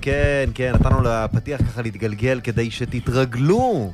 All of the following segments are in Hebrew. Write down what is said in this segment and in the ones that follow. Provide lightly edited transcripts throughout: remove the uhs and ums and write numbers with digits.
כן, כן, נתנו לפתיח ככה להתגלגל כדי שתתרגלו,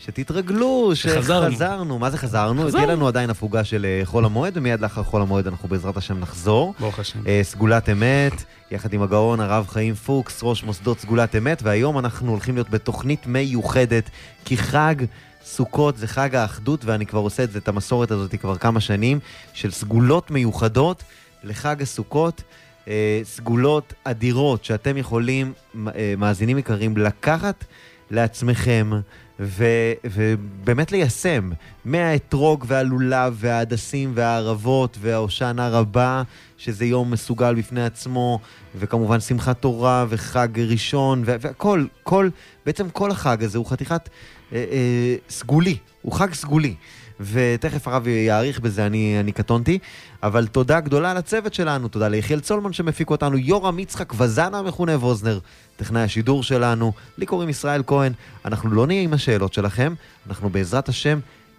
שחזרנו. מה זה חזרנו? תהיה לנו עדיין הפוגה של חול המועד, ומיד לאחר חול המועד אנחנו בעזרת השם נחזור. ברוך השם. סגולת אמת, יחד עם הגאון הרב חיים פוקס, ראש מוסדות סגולת אמת, והיום אנחנו הולכים להיות בתוכנית מיוחדת, כי חג סוכות זה חג האחדות, ואני כבר עושה את המסורת הזאת כבר כמה שנים, של סגולות מיוחדות לחג הסוכות, סגולות אדירות שאתם יכולים, מאזינים יקרים, לקחת לעצמכם ובאמת ליישם מהאתרוג והלולב והעדסים והערבות וההושענא רבה, שזה יום מסוגל בפני עצמו, וכמובן שמחת תורה וחג ראשון והכל, בעצם כל החג הזה הוא חתיכת סגולי, הוא חג סגולי, ותכף הרב יעריך בזה, אני קטונתי, אבל תודה גדולה לצוות שלנו, תודה ליחיאל צולמן שמפיק אותנו, יורם יצחק וזנה המכונה ווזנר, טכנאי השידור שלנו, לי קוראים ישראל כהן. אנחנו לא נהיה עם השאלות שלכם, אנחנו בעזרת השם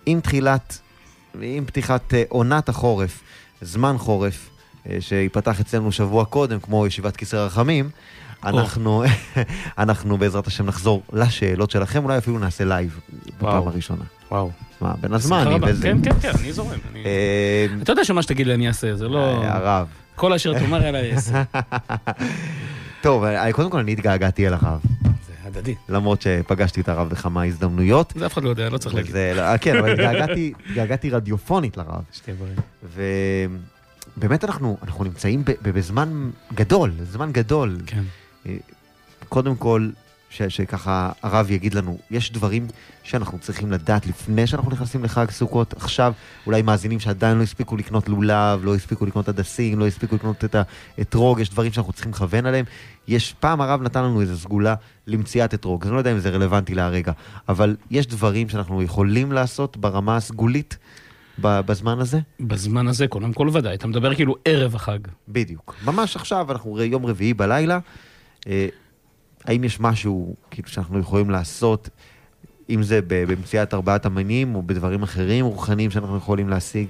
עם פתיחת עונת החורף, זמן חורף, שיפתח אצלנו שבוע קודם, כמו ישיבת כיסא רחמים, אנחנו בעזרת השם נחזור לשאלות שלכם, אולי אפילו נעשה לייב בפעם הראשונה. וואו. מה, בין הזמן, כן, אני זורם. אתה יודע שמה שתגיד לי אני אעשה, זה לא... הרב. כל אשר תאמר אליי אעשה. טוב, קודם כל אני התגעגעתי אל הרב. זה הדדי. למרות שפגשתי את הרב בכמה הזדמנויות. זה אף אחד לא יודע, לא צריך להגיד. כן, אבל התגעגעתי רדיופונית לרב. שתי דברים. ובאמת אנחנו נמצאים בזמן גדול. כן. קודם כל, שככה הרב יגיד לנו, יש דברים שאנחנו צריכים לדעת לפני שאנחנו נכנסים לחג סוכות. עכשיו אולי מאזינים שעדיין לא הספיקו לקנות לולב, לא הספיקו לקנות הדסים, לא הספיקו לקנות את האתרוג, יש דברים שאנחנו צריכים לכוון עליהם. פעם הרב נתן לנו איזו סגולה למציאת אתרוג, אז אני לא יודע אם זה רלוונטי להרגע, אבל יש דברים שאנחנו יכולים לעשות ברמה הסגולית בזמן הזה? בזמן הזה, קודם כל ודאי. אתה מדבר כאילו ערב החג. בדיוק. ממש עכשיו, אנחנו יום רביעי בלילה, האם יש משהו כאילו שאנחנו יכולים לעשות, אם זה במציאת ארבעת המינים או בדברים אחרים רוחניים שאנחנו יכולים להשיג?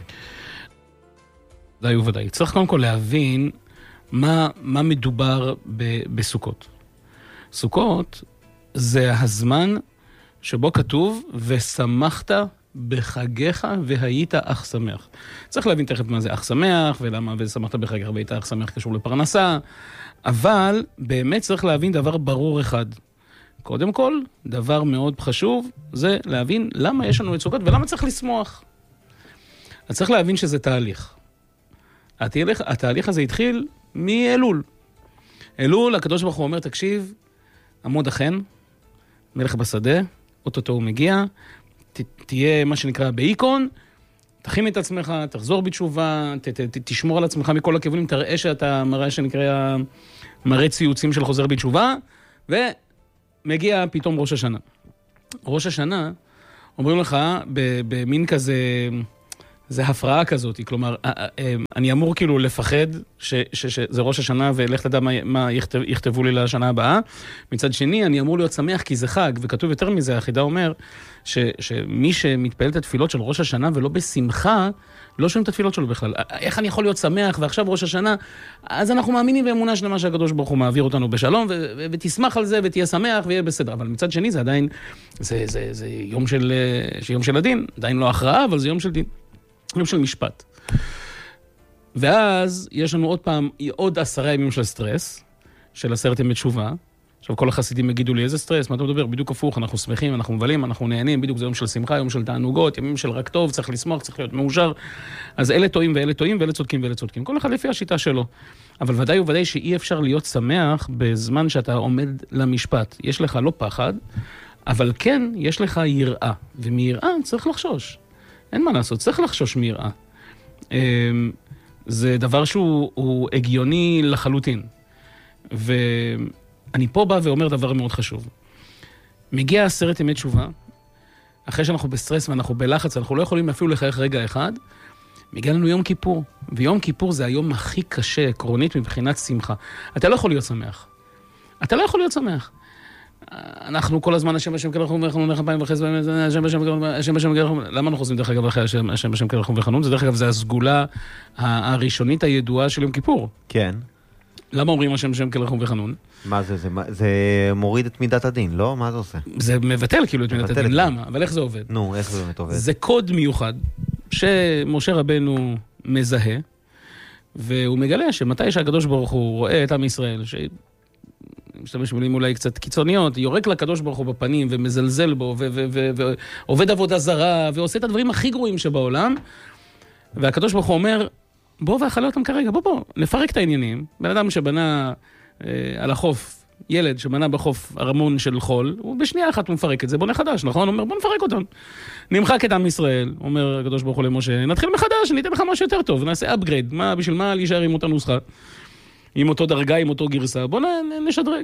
ודאי וודאי. צריך קודם כל להבין מה מדובר בסוכות. סוכות זה הזמן שבו כתוב ושמחת בחגיך והיית אך שמח. צריך להבין תכף מה זה אך שמח ולמה ושמחת בחגיך והיית אך שמח קשור לפרנסה, אבל באמת צריך להבין דבר ברור אחד. קודם כל, דבר מאוד חשוב זה להבין למה יש לנו את סוכות ולמה צריך לשמוח. אז צריך להבין שזה תהליך. התהליך הזה התחיל מאלול. אלול, הקדוש ברוך הוא אומר, תקשיב, עמוד החן, מלך בשדה, אוטוטו הוא מגיע, תהיה מה שנקרא באיקון, תכין את עצמך, תחזור בתשובה, תשמור על עצמך מכל הכיוונים, תראה שאתה מראה שנקרא מראה ציוצים של חוזר בתשובה, ומגיע פתאום ראש השנה. ראש השנה, אומרים לך, במין כזה, זה הפרעה כזאת, כלומר, אני אמור כאילו לפחד שזה ראש השנה ולך תדע מה יכתבו לי לשנה הבאה. מצד שני, אני אמור להיות שמח כי זה חג, וכתוב יותר מזה, החידה אומר שמי שמתפעל את התפילות של ראש השנה ולא בשמחה, לא שומעים את התפילות שלו בכלל. איך אני יכול להיות שמח ועכשיו ראש השנה? אז אנחנו מאמינים באמונה שלמה שהקדוש ברוך הוא מעביר אותנו בשלום, ותשמח על זה ותהיה שמח ויהיה בסדר. אבל מצד שני, זה עדיין, זה יום של הדין, עדיין לא הכרעה, אבל זה יום של דין. יום של משפט. ואז יש לנו עוד 10 ימים של סטרס, של 10 ימי תשובה. עכשיו כל החסידים יגידו לי, איזה סטרס? מה אתה מדבר? בדיוק הפוך, אנחנו שמחים, אנחנו מבלים, אנחנו נהנים, בדיוק זה יום של שמחה, יום של תענוגות, ימים של רק טוב, צריך לשמוח, צריך להיות מאושר. אז אלה טועים ואלה טועים, ואלה צודקים ואלה צודקים. כל אחד לפי השיטה שלו. אבל ודאי וודאי שאי אפשר להיות שמח בזמן שאתה עומד למשפט. יש לך לא פחד, אבל כן, יש לך יראה. ומיראה צריך לחשוש. אין מה לעשות, צריך לחשוש מיראה. זה דבר שהוא הגיוני לחלוטין. ואני פה בא ואומר דבר מאוד חשוב. מגיע 10 ימי תשובה, אחרי שאנחנו בסטרס ואנחנו בלחץ, אנחנו לא יכולים אפילו לחייך רגע אחד, מגיע לנו יום כיפור. ויום כיפור זה היום הכי קשה, עקרונית מבחינת שמחה. אתה לא יכול להיות שמח. אתה לא יכול להיות שמח. אנחנו כל הזמן השם בשם כלכם וחנון, נלך פעמים וחז בהם, השם בשם כלכם, למה אנחנו עושים דרך אגב אחרי השם בשם כלכם וחנון? זה דרך אגב, זה הסגולה הראשונית הידועה של יום כיפור. כן. למה אומרים השם שם כלרחום וחנון? מה זה? זה מוריד את מידת הדין, לא? מה זה עושה? זה מבטל כאילו את מידת הדין, למה? אבל איך זה עובד? נו, איך זה באמת עובד? זה קוד מיוחד שמשה רבנו מזהה, והוא מגלה שמתי שהקדוש ברוך הוא רואה את עם ישראל, משתמש במילים אולי קצת קיצוניות, יורק לקדוש ברוך הוא בפנים ומזלזל בו, ועובד עבודה זרה, ועושה את הדברים הכי גרועים שבעולם, והקדוש ברוך הוא אומר, בוא ואכלה אותם כרגע, בוא, נפרק את העניינים. בן אדם שבנה על החוף, ילד שבנה בחוף ארמון של חול, הוא בשנייה אחת הוא מפרק את זה, בונה חדש, נכון? הוא אומר, בוא נפרק אותם. נמחק את עם ישראל, אומר הקדוש ברוך הוא למשה, נתחיל מחדש, ניתן לך משהו יותר טוב, נעשה upgrade, בשביל מה להישאר עם אותה נוסחה? עם אותו דרגה, עם אותו גרסה, בוא נשדרג.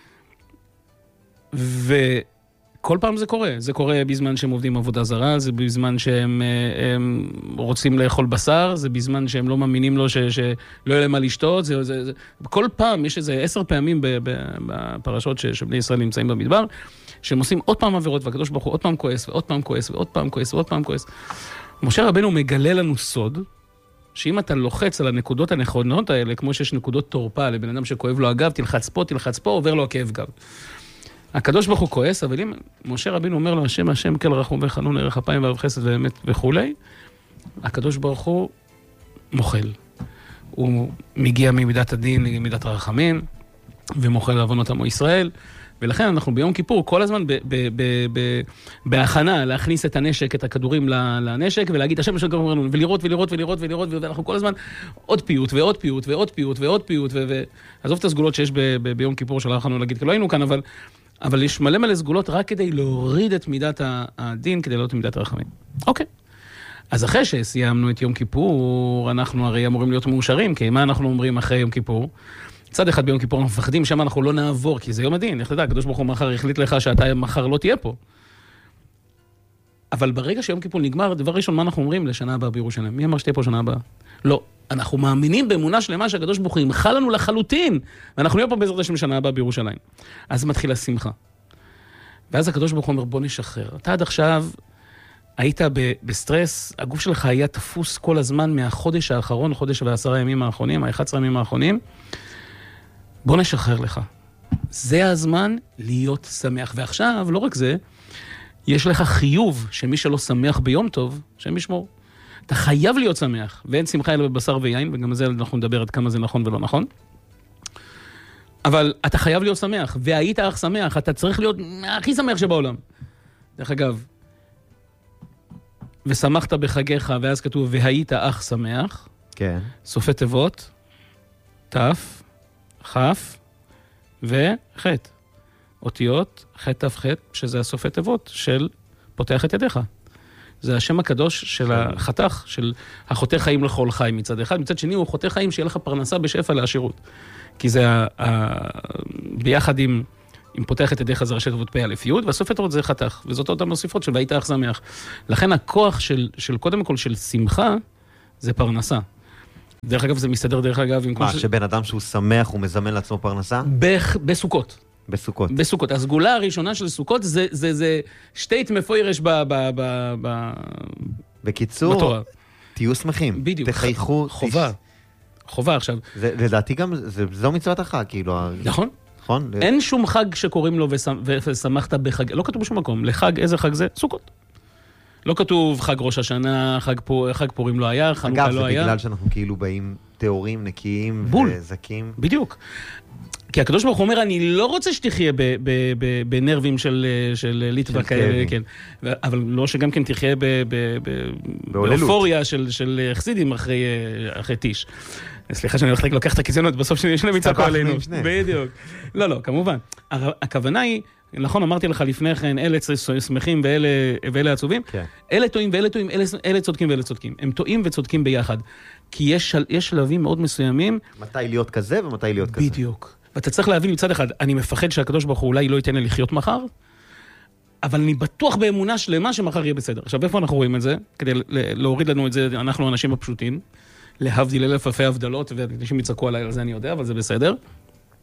וכל פעם זה קורה. זה קורה בזמן שהם עובדים עבודה זרה, זה בזמן שהם רוצים לאכול בשר, זה בזמן שהם לא מאמינים לו שלא יהיה להם מה לשתות. כל פעם, יש איזה 10 פעמים בפרשות שבני ישראל נמצאים במדבר, שהם עושים עוד פעם עבירות, והקדוש ברוך הוא עוד פעם כועס, ועוד פעם כועס, ועוד פעם כועס, ועוד פעם כועס. משה רבנו מגלה לנו סוד, שאם אתה לוחץ על הנקודות הנכונות האלה, כמו שיש נקודות תורפה לבן אדם שכואב לו הגב, תלחץ פה, עובר לו הכאב גב. הקדוש ברוך הוא כועס, אבל אם משה רבינו אומר לו, השם כל רחום וחנון, ערך אפיים וערב חסד ואמת וכולי, הקדוש ברוך הוא מוחל. הוא מגיע ממידת הדין למידת הרחמים, ומוחל לעוונות עמו ישראל, ולכן אנחנו ביום כיפור כל הזמן בהכנה להכניס את הנשק, את הכדורים לנשק, ולהגיד השם כל רחום, ולראות, ואנחנו כל הזמן עוד פיוט ועוד פיוט ועוד פיוט ועוד פיוט, ועזוב את הסגולות שיש ביום כיפור שלא יכולנו להגיד, כי לא היינו כאן, אבל יש מלא סגולות רק כדי להוריד את מידת הדין, כדי להוריד את מידת הרחמים. אוקיי. אז אחרי שסיימנו את יום כיפור, אנחנו הרי אמורים להיות מאושרים, כי מה אנחנו אומרים אחרי יום כיפור? צד אחד ביום כיפור אנחנו מפחדים שם אנחנו לא נעבור, כי זה יום הדין, איך תדע, הקדוש ברוך הוא מחר החליט לך שאתה מחר לא תהיה פה. אבל ברגע שיום כיפור נגמר, דבר ראשון, מה אנחנו אומרים? לשנה הבאה בירושלים. מי אמר שתהיה פה שנה הבאה? לא. אנחנו מאמינים באמונה שלמה שהקדוש ברוך הוא ימחל לנו לחלוטין, ואנחנו נהיה פה בעזרת השם שנה הבאה בירושלים. אז מתחילה שמחה. ואז הקדוש ברוך הוא אומר, בוא נשחרר. אתה עד עכשיו היית בסטרס, הגוף שלך היה תפוס כל הזמן מהחודש האחרון, חודש ו10 ימים האחרונים, ה-11 ימים האחרונים. בוא נשחרר לך. זה הזמן להיות שמח. ועכשיו, לא רק זה, יש לך חיוב שמי שלא שמח ביום טוב, שם ישמור. אתה חייב להיות שמח, ואין שמחה אלא בבשר ויין, וגם על זה אנחנו נדבר עד כמה זה נכון ולא נכון. אבל אתה חייב להיות שמח, והיית אך שמח, אתה צריך להיות הכי שמח שבעולם. דרך אגב, ושמחת בחגיך, ואז כתוב, והיית אך שמח. כן. סופי תיבות, תף, חף, וחט. אותיות, חט תף חט, שזה הסופי תיבות של פותח את ידיך. זה השם הקדוש של החתך, של החותך חיים לכל חיים מצד אחד, מצד שני הוא חותך חיים שיהיה לך פרנסה בשפע לעשירות. כי זה ביחד עם פותח את ידיך זה ראשי תיבות פה א' י', והסופי תיבות זה חתך, וזאת אותם מוסיפות של והיית אך שמח. לכן הכוח של קודם כל של שמחה, זה פרנסה. דרך אגב זה מסתדר דרך אגב עם מה, שבן אדם שהוא שמח הוא מזמן לעצמו פרנסה? בסוכות. בסוכות. בסוכות. הסגולה הראשונה של סוכות זה שטייט מפוירש בקיצור, בתורה. תהיו שמחים. בדיוק. תחייכו. חובה עכשיו. לדעתי גם, זו מצוות החג, כאילו. נכון. נכון? אין שום חג שקוראים לו ושמחת בחג, לא כתוב בשום מקום. לחג, איזה חג זה? סוכות. לא כתוב חג ראש השנה, חג פורים לא היה, חנוכה לא היה. אגב, זה בגלל שאנחנו כאילו באים תיאורים, נקיים וזקים. בדיוק. כי הקדוש ברוך הוא אומר, אני לא רוצה שתחיה בנרבים של ליטווה כאלה, כן. אבל לא שגם כן תחיה באופוריה של חסידים אחרי טיש. סליחה שאני הולך לקח את הקיצונות, בסוף יש להם מצעקו עלינו. בדיוק. לא, כמובן. הכוונה היא, נכון, אמרתי לך לפני כן, אלה שמחים ואלה עצובים. אלה טועים ואלה טועים, אלה צודקים ואלה צודקים. הם טועים וצודקים ביחד. כי יש שלבים מאוד מסוימים. מתי להיות כזה ומתי להיות כזה. בדיוק. ואתה צריך להבין מצד אחד, אני מפחד שהקדוש ברוך הוא אולי לא ייתן לי לחיות מחר, אבל אני בטוח באמונה שלמה שמחר יהיה בסדר. עכשיו, איפה אנחנו רואים את זה? כדי להוריד לנו את זה, אנחנו האנשים הפשוטים, להבדיל אלף אלפי הבדלות, ואנשים יצעקו עליי על זה אני יודע, אבל זה בסדר.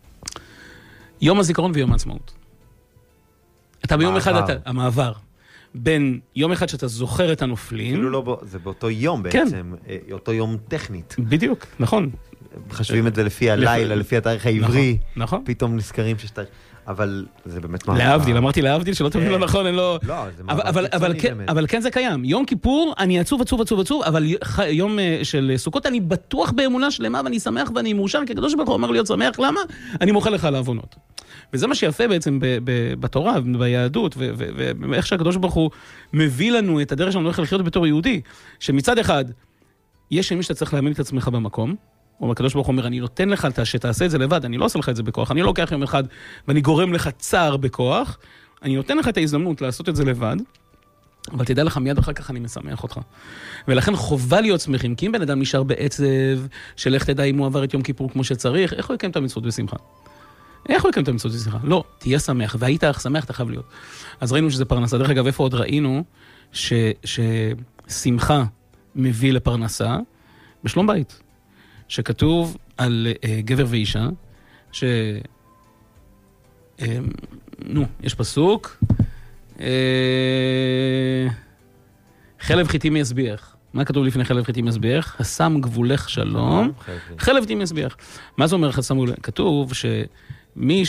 יום הזיכרון ויום העצמאות. אתה ביום אחד, המעבר. בין יום אחד שאתה זוכר את הנופלים. כאילו לא, זה באותו יום בעצם, אותו יום טכנית. בדיוק, נכון. חשבים את זה לפי הלילה, לפי התאריך העברי. נכון. פתאום נזכרים שיש תאריך. אבל זה באמת להבדיל, אמרתי להבדיל, שלא תמיד לא נכון, אין לו... לא, זה מעבר קיצוני באמת. אבל כן זה קיים. יום כיפור, אני עצוב, אבל יום של סוכות, אני בטוח באמונה שלמה, ואני שמח ואני מאושר, כי הקדוש ברוך הוא אומר להיות שמח, למה? אני מוחה לך על העוונות. וזה מה שיפה בעצם בתורה, ביהדות, ואיך שהקדוש ברוך הוא מביא לנו את הדרך שלנו איך לחיות בתור יהודי, שמצד אחד, יש מי שאתה צריך להאמין את עצמך במקום, או הקדוש ברוך הוא אומר, אני נותן לך שתעשה את זה לבד, אני לא עושה לך את זה בכוח, אני לא לוקח יום אחד ואני גורם לך צער בכוח, אני נותן לך את ההזדמנות לעשות את זה לבד, אבל תדע לך מיד אחר כך אני משמח אותך. ולכן חובה להיות שמחים, כי אם בן אדם נשאר בעצב, שלך תדע אם הוא עבר את יום כיפור כמו שצריך, איך הוא יקיים את המצוות בשמחה? איך הוא יקיים את המצוות בשמחה? לא, תהיה שמח, והיית שמח, אתה חייב להיות. אז ראינו שזה פרנסה. דרך אגב, איפה עוד ראינו ששמחה מביא לפרנסה? בשלום בית. שכתוב על גבר ואישה, יש פסוק, חלב חיטים יסביח. מה כתוב לפני חלב חיטים יסביח? השם גבולך שלום, חלב חיטים יסביח. מה זה אומר חסם גבולך? כתוב שמי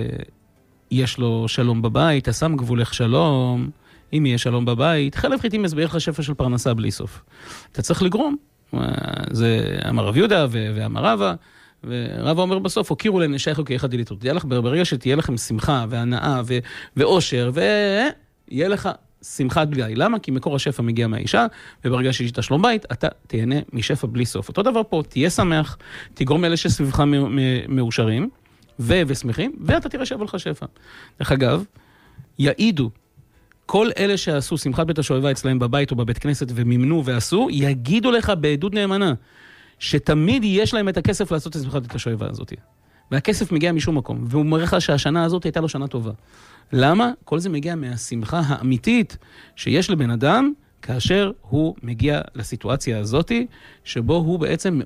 שיש לו שלום בבית, השם גבולך שלום, אם יהיה שלום בבית, חלב חיטים יסביח לשפע של פרנסה בלי סוף. אתה צריך לגרום. זה אמר רב יהודה ואמר רבא, ורבא אומר בסוף, הוקירו לנשייכו כאחד דליתות. תדע לך, ברגע שתהיה לכם שמחה והנאה ואושר, ויהיה לך שמחת גיא. למה? כי מקור השפע מגיע מהאישה, וברגע שיש את השלום בית, אתה תהנה משפע בלי סוף. אותו דבר פה, תהיה שמח, תגרום אלה שסביבך מאושרים, ושמחים, ואתה תראה שבל לך שפע. דרך אגב, יעידו, כל אלה שעשו שמחת בית השואבה אצלהם בבית או בבית כנסת ומימנו ועשו, יגידו לך בעדות נאמנה, שתמיד יש להם את הכסף לעשות את שמחת בית השואבה הזאת. והכסף מגיע משום מקום, והוא מראה לך שהשנה הזאת הייתה לו שנה טובה. למה? כל זה מגיע מהשמחה האמיתית שיש לבן אדם, כאשר הוא מגיע לסיטואציה הזאת, שבו הוא בעצם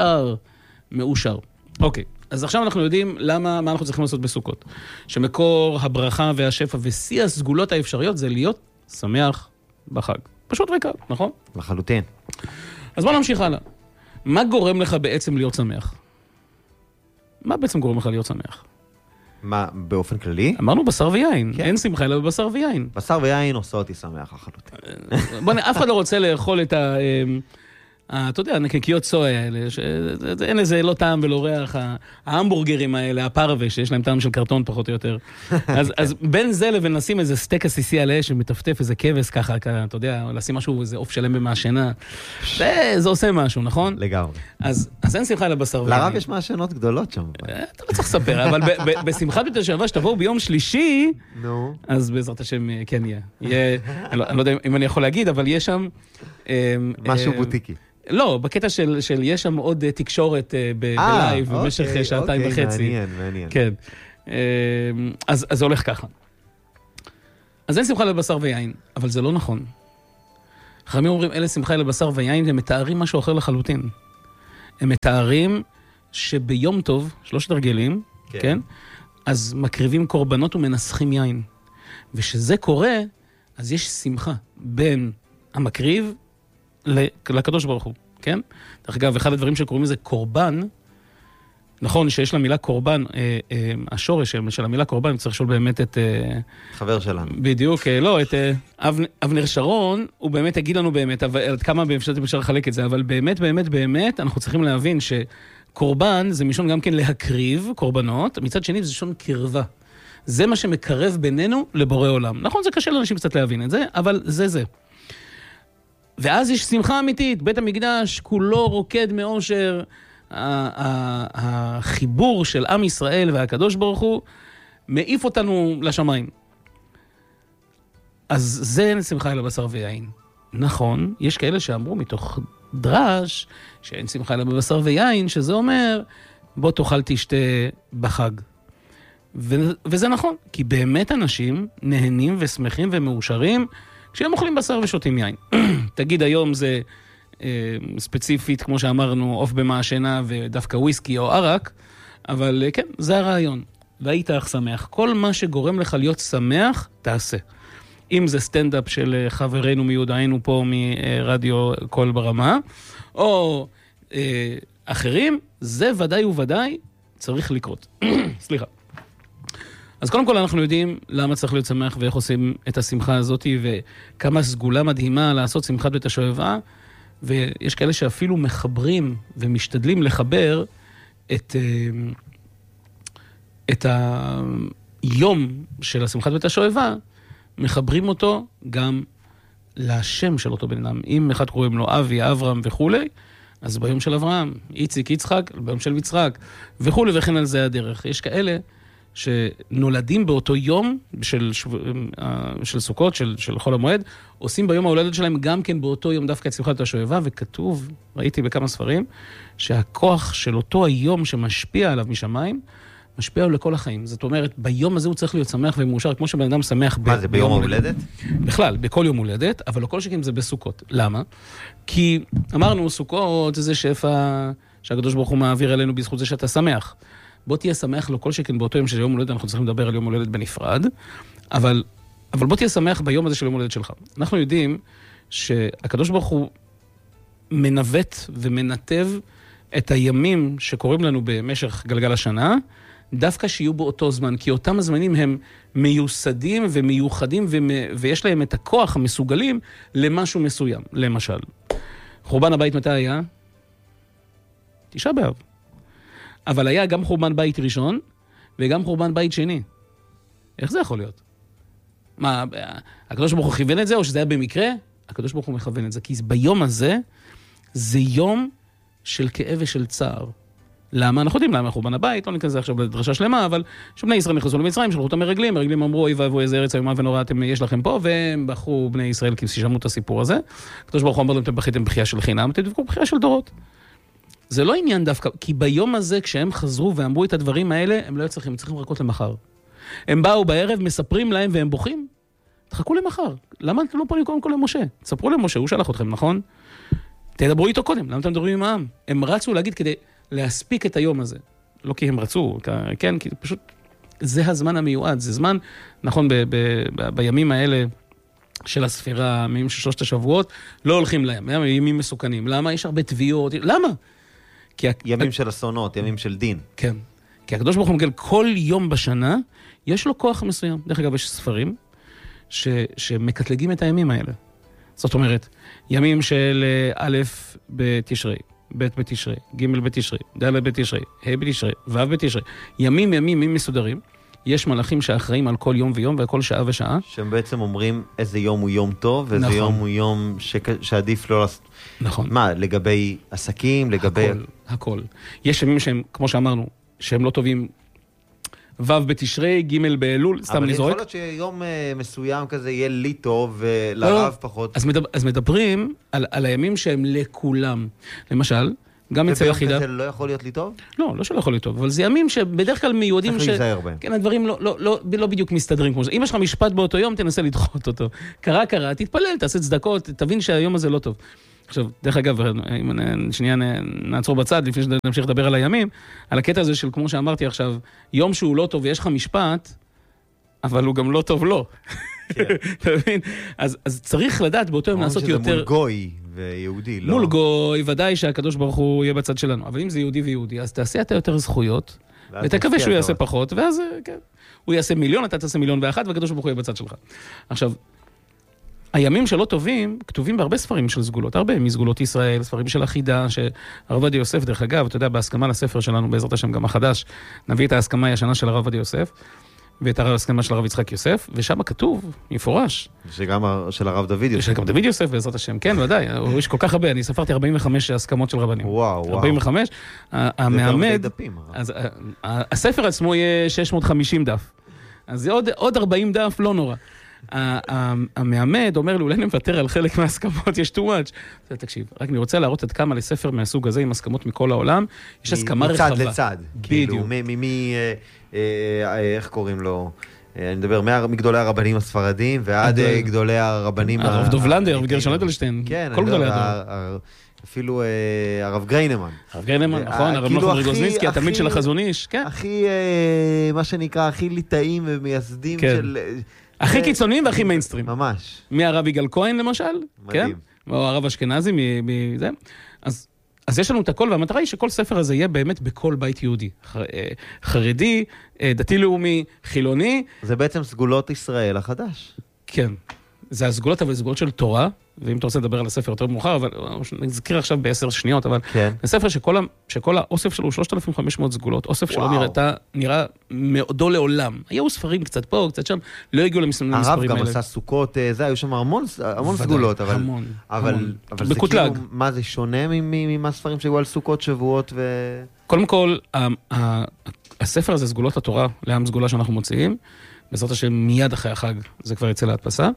מאושר. אוקיי. אז עכשיו אנחנו יודעים מה אנחנו צריכים לעשות בסוכות. שמקור הברכה והשפע ושיא הסגולות האפשריות זה להיות שמח בחג. פשוט וקל, נכון? לחלוטין. אז בוא נמשיך הלאה. מה גורם לך בעצם להיות שמח? מה בעצם גורם לך להיות שמח? מה, באופן כללי? אמרנו בשר ויין. כן. אין שמחה אלא בבשר ויין. בשר ויין עושה אותי שמח לחלוטין. בוא אף אחד לא רוצה לאכול את אתה יודע, נקניקיות סויה האלה, אין לזה לא טעם ולא ריח, ההמבורגרים האלה, הפרווה, שיש להם טעם של קרטון פחות או יותר. אז בין זה לבין לשים איזה סטייק עסיסי על האש שמטפטף איזה כבש ככה, אתה יודע, לשים משהו, איזה עוף שלם במעשנה, זה עושה משהו, נכון? לגמרי. אז אין שמחה לבשר ויין. לרב יש מעשנות גדולות שם. אתה לא צריך לספר, אבל בשמחת בית השואבה שתבואו ביום שלישי, אז בעזרת השם כן יהיה. אני לא יודע אם אני יכול להגיד, אבל יש שם משהו בוטיקי. לא, בקטע של יש שם עוד תקשורת בלייב במשך שעתיים וחצי. מעניין. כן. אז זה הולך ככה. אז אין שמחה לבשר ויין, אבל זה לא נכון. חכמים אומרים, אלה שמחה לבשר ויין, הם מתארים משהו אחר לחלוטין. הם מתארים שביום טוב, 3 הרגלים, כן? אז מקריבים קורבנות ומנסחים יין. ושזה קורה, אז יש שמחה בין המקריב לקדוש ברוך הוא, כן? דרך אגב, אחד הדברים שקוראים לזה קורבן, נכון שיש למילה קורבן, השורש של המילה קורבן, צריך לשאול באמת את... חבר שלנו. בדיוק, לא, את אבנר שרון, הוא באמת יגיד לנו באמת, עד כמה באפשרת אפשר לחלק את זה, אבל באמת, אנחנו צריכים להבין שקורבן זה משון גם כן להקריב קורבנות, מצד שני זה שון קרבה. זה מה שמקרב בינינו לבורא עולם. נכון, זה קשה לאנשים קצת להבין את זה, אבל זה. ואז יש שמחה אמיתית, בית המקדש כולו רוקד מאושר, החיבור של עם ישראל והקדוש ברוך הוא מעיף אותנו לשמיים. אז זה אין שמחה אלא בשר ויין. נכון, יש כאלה שאמרו מתוך דרש שאין שמחה אלא בבשר ויין, שזה אומר בוא תאכל תשתה בחג. וזה נכון, כי באמת אנשים נהנים ושמחים ומאושרים כשהם אוכלים בשר ושותים יין. תגיד היום זה ספציפית, כמו שאמרנו, עוף במעשנה ודווקא וויסקי או ערק, אבל כן, זה הרעיון. והיית אך שמח. כל מה שגורם לך להיות שמח, תעשה. אם זה סטנדאפ של חברינו מיודענו פה מרדיו קול ברמה, או אחרים, זה ודאי וודאי צריך לקרות. סליחה. אז קודם כל אנחנו יודעים למה צריך להיות שמח ואיך עושים את השמחה הזאת, וכמה סגולה מדהימה לעשות שמחת בית השואבה, ויש כאלה שאפילו מחברים ומשתדלים לחבר את היום של השמחת בית השואבה, מחברים אותו גם לשם של אותו בן אדם. אם אחד קוראים לו אבי, אברהם וכו', אז ביום של אברהם, איציק, יצחק, ביום של יצחק וכו', וכן על זה הדרך. יש כאלה שנולדים באותו יום של סוכות, של חול המועד, עושים ביום ההולדת שלהם גם כן באותו יום דווקא את שמחת השואבה, וכתוב, ראיתי בכמה ספרים, שהכוח של אותו היום שמשפיע עליו משמיים, משפיע עליו לכל החיים. זאת אומרת, ביום הזה הוא צריך להיות שמח ומאושר, כמו שבן אדם שמח מה, זה ביום ההולדת? בכלל, בכל יום הולדת, אבל לא כל שכן זה בסוכות. למה? כי אמרנו, סוכות זה שפע שהקדוש ברוך הוא מעביר אלינו בזכות זה שאתה שמח. בוא תהיה שמח לא כל שכן באותו יום של יום הולדת, אנחנו צריכים לדבר על יום הולדת בנפרד, אבל בוא תהיה שמח ביום הזה של יום הולדת שלך. אנחנו יודעים שהקדוש ברוך הוא מנווט ומנתב את הימים שקוראים לנו במשך גלגל השנה, דווקא שיהיו באותו זמן, כי אותם הזמנים הם מיוסדים ומיוחדים, ויש להם את הכוח המסוגלים למשהו מסוים. למשל, חורבן הבית מתי היה? 9 באב. אבל היה גם חורבן בית ראשון, וגם חורבן בית שני. איך זה יכול להיות? מה, הקדוש ברוך הוא כיוון את זה, או שזה היה במקרה? הקדוש ברוך הוא מכוון את זה, כי ביום הזה, זה יום של כאב ושל צער. למה? אנחנו יודעים למה חורבן הבית, לא ניכנס עכשיו לדרשה שלמה, אבל שבני ישראל נכנסו למצרים, שלחו אותם מרגלים, מרגלים אמרו, אוי ואבוי, איזה ארץ איומה ונוראה יש לכם פה, והם בחרו בני ישראל כי שמעו את הסיפור הזה. הקדוש ברוך הוא אמר להם, אתם בכיתם בחייה של חינם, אתם תבכו בחייה של דורות. זה לא עניין דווקא, כי ביום הזה, כשהם חזרו ואמרו את הדברים האלה, הם לא צריכים לחכות למחר. הם באו בערב, מספרים להם והם בוכים. תחכו למחר. למה אתם לא פונים קודם כל למשה? תספרו למשה, הוא שלח אתכם, נכון? תדברו איתו קודם, למה אתם מדברים עם העם? הם רצו להגיד כדי להספיק את היום הזה. לא כי הם רצו, כן, כי פשוט זה הזמן המיועד, זה זמן, נכון, בימים האלה של הספירה, הימים של 3 השבועות, לא הולכים להם, ימים מסוכנים. למה? יש הרבה תביעות, למה? ימים של אסונות, ימים של דין. כן, כי הקדוש ברוך הוא מגל כל יום בשנה, יש לו כוח מסוים. דרך אגב, יש ספרים שמקטלגים את הימים האלה. זאת אומרת, ימים של א' בתשרי, ב' בתשרי, ג' בתשרי, ד' בתשרי, ה' בתשרי, ו' בתשרי. ימים מסודרים. יש מלאכים שאחראים על כל יום ויום ועל כל שעה ושעה. שהם בעצם אומרים איזה יום הוא יום טוב, ואיזה נכון. יום הוא יום שעדיף לא לעשות. נכון. מה, לגבי עסקים, לגבי... הכל. יש ימים שהם, כמו שאמרנו, שהם לא טובים, ו' בתשרי, ג' באלול, סתם נזורק. אבל יכול להיות שיום מסוים כזה יהיה לי טוב ולרב פחות. אז מדברים על הימים שהם לכולם. למשל, גם אצל החידה... וביום כזה לא יכול להיות לי טוב? לא שלא יכול להיות טוב, אבל זה ימים שבדרך כלל מיועדים צריך להיזהר בהם. כן, הדברים לא בדיוק מסתדרים כמו זה. אם יש לך משפט באותו יום, תנסה לדחות אותו. קרה, תתפלל, תעשה צדקות, תבין שהיום הזה לא טוב. עכשיו, דרך אגב, אם שנייה נעצור בצד, לפני שנמשיך לדבר על הימים, על הקטע הזה של, כמו שאמרתי עכשיו, יום שהוא לא טוב ויש לך משפט, אבל הוא גם לא טוב לא. אתה מבין? אז צריך לדעת באותו יום לעשות יותר... שזה מול גוי ויהודי, לא? מול גוי, ודאי שהקדוש ברוך הוא יהיה בצד שלנו. אבל אם זה יהודי ויהודי, אז תעשה אתה יותר זכויות, ותקווה שהוא יעשה פחות, ואז, כן, הוא יעשה 1,000,000, אתה תעשה 1,000,001, והקדוש ברוך הוא יהיה בצד שלך. עכשיו, הימים שלא טובים, כתובים בהרבה ספרים של סגולות, הרבה מסגולות ישראל, ספרים של החידה, שהרב עובדיה יוסף, דרך אגב, אתה יודע, בהסכמה לספר שלנו, בעזרת השם גם החדש, נביא את ההסכמה הישנה של הרב עובדיה יוסף, ואת ההסכמה של הרב יצחק יוסף, ושם כתוב, מפורש. שגם של הרב דוד יוסף. שגם דוד יוסף, בעזרת השם, כן, ודאי, יש כל כך הרבה, אני ספרתי 45 הסכמות של רבנים. וואו. 45, המעמד, הספר עצמו יהיה 650 דף. אז זה עוד 40 דף, לא נורא. המעמד אומר לי, אולי נוותר על חלק מההסכמות, יש too much. תקשיב, רק אני רוצה להראות עד כמה לספר מהסוג הזה, עם הסכמות מכל העולם, יש הסכמה רחבה. מצד לצד. בדיוק. איך קוראים לו? אני מדבר מגדולי הרבנים הספרדים, ועד גדולי הרבנים... הרב דוב לנדר, וגרשון אדלשטיין, כל גדולי הדור. אפילו הרב גריינמן. הרב גריינמן, נכון, הרב נוחם רגוזניסקי, התלמיד של החזון איש, כן. הכי, מה שנקרא, הכי ליטאים ומייסדים של... הכי קיצוניים והכי מיינסטרים. ממש. מהרב יגאל כהן למשל, כן? או הרב אשכנזי מזה. אז יש לנו את הכל, והמטרה היא שכל ספר הזה יהיה באמת בכל בית יהודי. חרדי, דתי-לאומי, חילוני. זה בעצם סגולות ישראל החדש. כן. זה הסגולות, אבל סגולות של תורה, ואם אתה רוצה לדבר על הספר יותר מאוחר, אבל נזכיר עכשיו ב10 שניות, אבל זה ספר שכל האוסף שלו הוא 3,500 סגולות, אוסף שלו נראה מאודו לעולם. היו ספרים קצת פה, קצת שם, לא הגיעו למספרים האלה. הרב גם עשה סוכות, היו שם המון סגולות, אבל זה כאילו, מה זה שונה מהספרים שהיו על סוכות, שבועות ו... קודם כל, הספר הזה, סגולות התורה, לעם סגולה שאנחנו מוציאים, בעזרת השם מיד אחרי החג, זה כבר יצא להדפסה,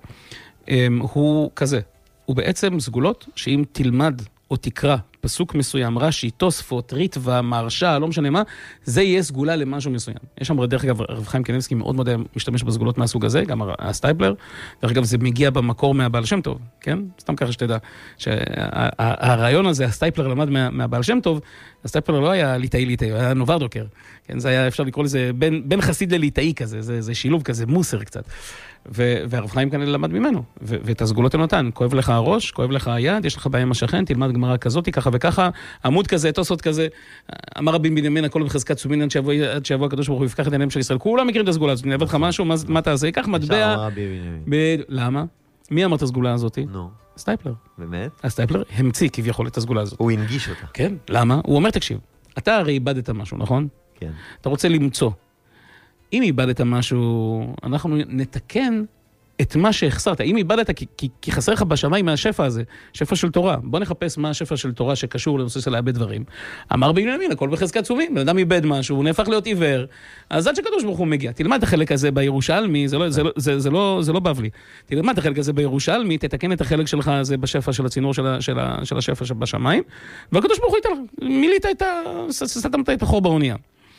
הוא כזה, הוא בעצם סגולות שאם תלמד או תקרא פסוק מסוים, רש"י, תוספות, ריטב"א, מהרש"א, לא משנה מה, זה יהיה סגולה למשהו מסוים. יש שם דרך אגב, רב חיים קניבסקי מאוד מאוד משתמש בסגולות מהסוג הזה, גם הסטייפלר, דרך אגב זה מגיע במקור מהבעל שם טוב, כן? סתם ככה שתדע, שהרעיון הזה, הסטייפלר למד מהבעל שם טוב, הסטייפלר לא היה ליטאי, היה נוברדוקר, כן? זה היה אפשר לקרוא לזה בין חסיד לליטאי כזה, זה שילוב כזה, מוסר קצת. והרב חיים כאן למד ממנו, ואת הסגולות הוא נתן, כואב לך הראש, כואב לך היד, יש לך בעיה עם השכן, תלמד גמרא כזאת, ככה וככה, עמוד כזה, תוספות כזה, אמר רבי בנימין, הכל בחזקת סומין, עד שיבוא הקדוש ברוך הוא יפקח את עיניהם של ישראל, כולם מכירים את הסגולה הזאת, אני אעבד לך משהו, מה תעשה? ייקח מטבע, למה? מי אמר את הסגולה הזאת? סטייפלר. באמת? הסטייפלר המציא כביכול את הסגולה הזאת. הוא הנגיש אותה. כן, למה? הוא אומר, תקשיב, אתה הרי איבדת משהו, נכון? כן. אתה רוצה למצוא. אם איבדת משהו, אנחנו נתקן את מה שהחסרת. אם איבדת, כי חסר לך בשמיים מהשפע הזה, שפע של תורה. בוא נחפש מה השפע של תורה שקשור לנושא של לאבד דברים. אמר בנימין, הכל בחזקת סומים, בן אדם איבד משהו, הוא נהפך להיות עיוור, אז עד שקדוש ברוך הוא מגיע. תלמד את החלק הזה בירושלמי, זה לא בבלי. תלמד את החלק הזה בירושלמי, תתקן את החלק שלך הזה בשפע של הצינור של השפע שבשמיים, והקדוש ברוך הוא ייתן לך. מילאת סתמת את החור באונייה.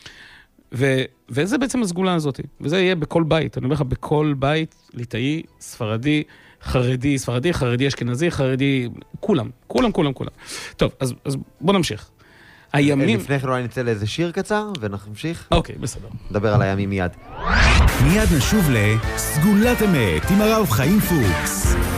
וזה בעצם הסגולה הזאת, וזה יהיה בכל בית, אני אומר לך, בכל בית, ליטאי, ספרדי, חרדי, אשכנזי, חרדי, כולם. טוב, אז בוא נמשיך. הימים... לפני כן אולי נצא לאיזה שיר קצר, ונמשיך. אוקיי, בסדר. נדבר על הימים מיד. מיד נשוב לסגולת אמת עם הרב חיים פוקס.